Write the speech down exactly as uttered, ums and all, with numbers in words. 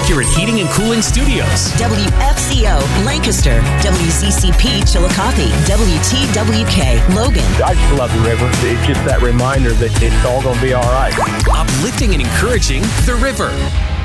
Accurate Heating and Cooling Studios. W F C O Lancaster, W Z C P Chillicothe, W T W K Logan. I just love the river. It's just that reminder that it's all going to be all right. Uplifting and encouraging the river.